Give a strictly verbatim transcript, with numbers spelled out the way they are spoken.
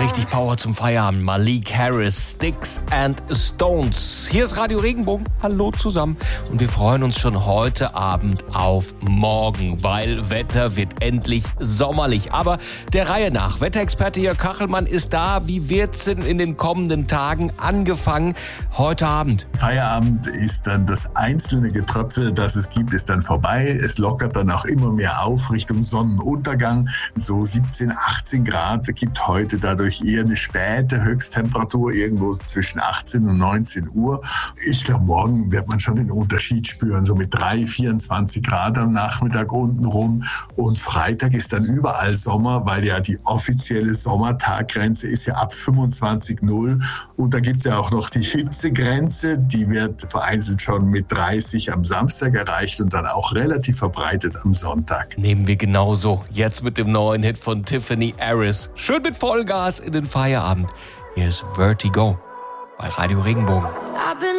richtig Power zum Feierabend. Malik Harris, Sticks and Stones. Hier ist Radio Regenbogen. Hallo zusammen. Und wir freuen uns schon heute Abend auf morgen, weil Wetter wird endlich sommerlich. Aber der Reihe nach. Wetterexperte Jörg Kachelmann ist da. Wie wird's denn in den kommenden Tagen angefangen heute Abend? Feierabend ist dann das einzelne Getröpfel, das es gibt, ist dann vorbei. Es lockert dann auch immer mehr auf Richtung Sonnenuntergang. So siebzehn, achtzehn Grad gibt heute dadurch eher eine späte Höchsttemperatur, irgendwo zwischen achtzehn und neunzehn Uhr. Ich glaube, morgen wird man schon den Unterschied spüren, so mit drei, vierundzwanzig Grad am Nachmittag unten rum. Und Freitag ist dann überall Sommer, weil ja die offizielle Sommertaggrenze ist ja ab fünfundzwanzig Komma null. Und da gibt es ja auch noch die Hitzegrenze, die wird vereinzelt schon mit dreißig am Samstag erreicht und dann auch relativ verbreitet am Sonntag. Nehmen wir genauso. Jetzt mit dem neuen Hit von Tiffany Harris. Schön mit Vollgas in den Feierabend. Hier ist Vertigo bei Radio Regenbogen.